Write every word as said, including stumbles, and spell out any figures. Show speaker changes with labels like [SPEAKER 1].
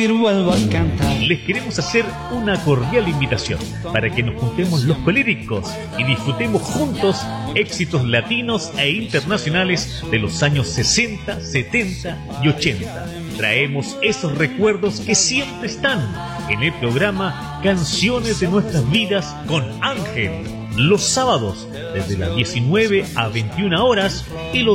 [SPEAKER 1] vuelvo a cantar.
[SPEAKER 2] Les queremos hacer una cordial invitación para que nos juntemos los colíricos y disfrutemos juntos éxitos latinos e internacionales de los años sesenta, setenta y ochenta. Traemos esos recuerdos que siempre están en el programa Canciones de Nuestras Vidas con Ángel, los sábados desde las diecinueve a veintiuna horas y los